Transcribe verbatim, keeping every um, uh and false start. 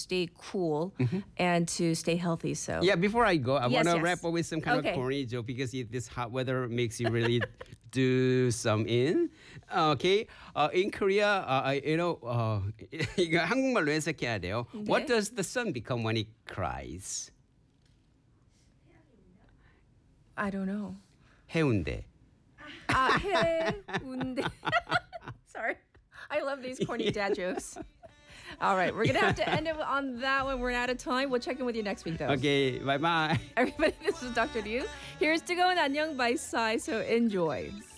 stay cool and to stay healthy. So Yeah, before I go, I Yes, want to yes. wrap up with some kind Okay. of corny joke because it, this hot weather makes you really do some in. Okay, uh, in Korea, uh, I- you know, uh, 이거 한국말로 해석해야 돼요. What does the sun become when it cries? I don't know. 해운대. 아, 해운대. Sorry. I love these corny dad jokes. All right, we're going to have to end it on that one. We're out of time. We'll check in with you next week, though. Okay, bye bye. Everybody, this is Doctor Liu. Here's to go and 안녕 by Sai, so enjoy.